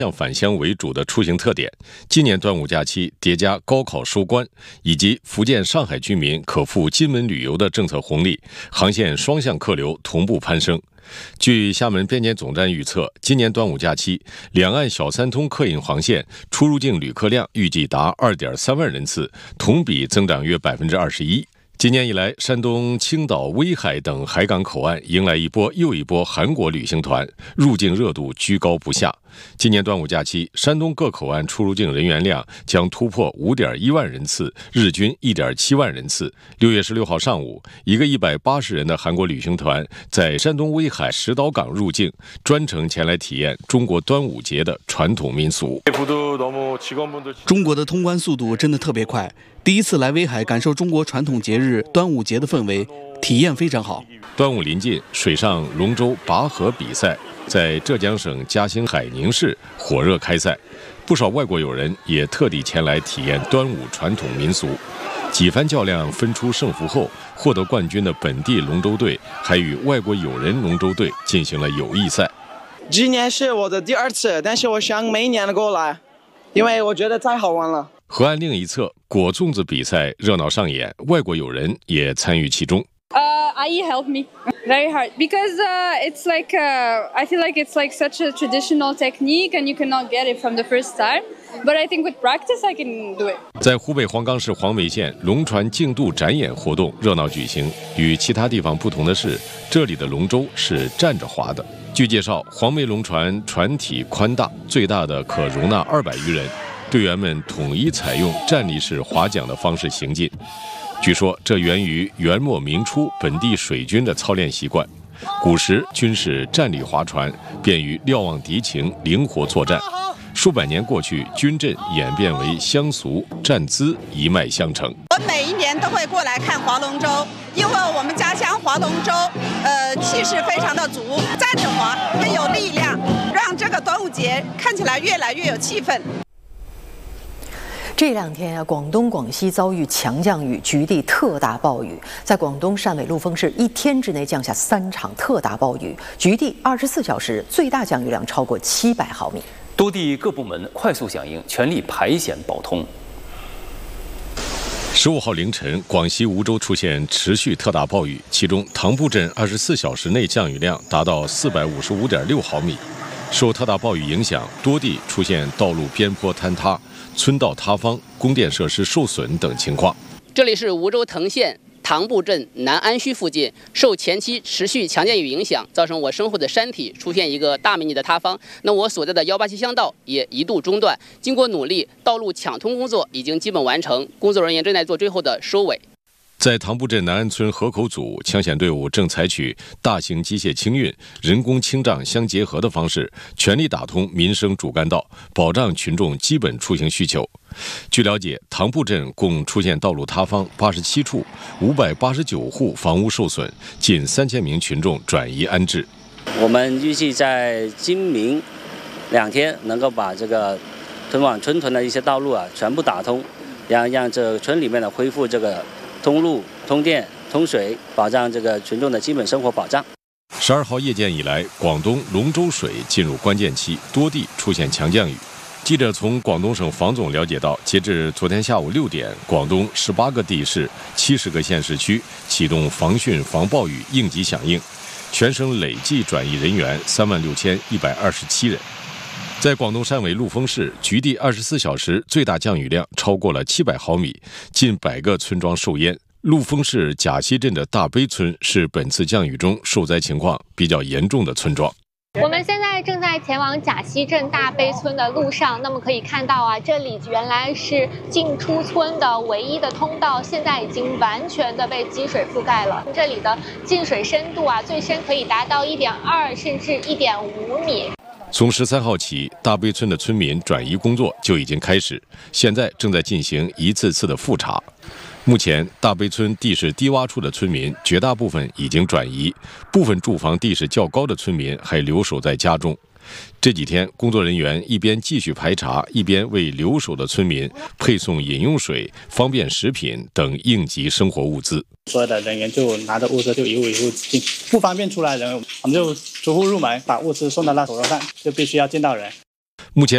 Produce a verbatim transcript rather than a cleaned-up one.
向返乡为主的出行特点，今年端午假期叠加高考收官，以及福建、上海居民可赴金门旅游的政策红利，航线双向客流同步攀升。据厦门边检总站预测，今年端午假期，两岸小三通客运航线出入境旅客量预计达 二点三万人次，同比增长约 百分之二十一。今年以来，山东青岛、威海等海港口岸迎来一波又一波韩国旅行团，入境热度居高不下。今年端午假期，山东各口岸出入境人员量将突破 五点一万人次，日均 一点七万人次。六月十六号上午，一个一百八十人的韩国旅行团在山东威海石岛港入境，专程前来体验中国端午节的传统民俗。 中国的通关速度真的特别快，第一次来威海感受中国传统节日端午节的氛围，体验非常好。 端午临近，水上龙舟拔河比赛在浙江省嘉兴海宁市火热开赛，不少外国友人也特地前来体验端午传统民俗。几番较量分出胜负后，获得冠军的本地龙舟队还与外国友人龙舟队进行了友谊赛。 今年是我的第二次，但是我想每年过来，因为我觉得太好玩了。 河岸另一侧，果粽子比赛热闹上演，外国友人也参与其中。 Uh, 阿姨 helped me very hard because uh, it's like uh, I feel like it's like such a traditional technique and you cannot get it from the first time. But I think with practice I can do it. 在湖北黄冈市黄梅县，龙船竞渡展演活动热闹举行。与其他地方不同的是，这里的龙舟是站着划的。据介绍，黄梅龙船船体宽大，最大的可容纳二百余人。队员们统一采用站立式划桨的方式行进。据说这源于元末明初本地水军的操练习惯。古时军事站立划船，便于瞭望敌情，灵活作战。数百年过去，军阵演变为乡俗，站姿一脉相承。 我每一年都会过来看划龙舟，因为我们家乡划龙舟，呃，气势非常的足，站着划更有力量，让这个端午节看起来越来越有气氛。 这两天啊，广东、广西遭遇强降雨，局地特大暴雨。在广东汕尾陆丰市，一天之内降下三场特大暴雨，局地二十四小时最大降雨量超过七百毫米。 多地各部门快速响应，全力排险保通。 十五号凌晨，广西梧州出现持续特大暴雨，其中塘埠镇二十四小时内降雨量达到四百五十五点六毫米。受特大暴雨影响，多地出现道路边坡坍塌、村道塌方、供电设施受损等情况。 这里是梧州藤县塘埠镇南安墟附近，受前期持续强降雨影响，造成我身后的山体出现一个大面积的塌方。那我所在的幺八七乡道也一度中断。经过努力，道路抢通工作已经基本完成，工作人员正在做最后的收尾。 在塘埠镇南安村河口组，抢险队伍正采取大型机械清运、人工清障相结合的方式，全力打通民生主干道，保障群众基本出行需求。据了解，塘埠镇共出现道路塌方八十七处，五百八十九户房屋受损，近三千名群众转移安置。 我们预计在今明两天能够把这个通往村屯的一些道路啊全部打通，让让这村里面的恢复这个通路、通电、通水，保障这个群众的基本生活保障。 十二号夜间以来，广东龙舟水进入关键期，多地出现强降雨。记者从广东省防总了解到，截至昨天下午六点，广东十八个地市、七十个县市区启动防汛防暴雨应急响应，全省累计转移人员三万六千一百二十七人。在广东汕尾陆丰市，局地二十四小时最大降雨量超过了七百毫米，近百个村庄受淹。陆丰市甲溪镇的大悲村是本次降雨中受灾情况比较严重的村庄。 我们现在正在前往甲溪镇大悲村的路上，那么可以看到啊，这里原来是进出村的唯一的通道，现在已经完全的被积水覆盖了。这里的进水深度啊，最深可以达到一点二甚至一点五米。 从十三号起，大悲村的村民转移工作就已经开始，现在正在进行一次次的复查。目前，大悲村地势低洼处的村民绝大部分已经转移，部分住房地势较高的村民还留守在家中。这几天，工作人员一边继续排查，一边为留守的村民配送饮用水、方便食品等应急生活物资。 所有的人员就拿着物资就一户一户进，不方便出来的人，我们就逐户入门，把物资送到他手头上，就必须要见到人。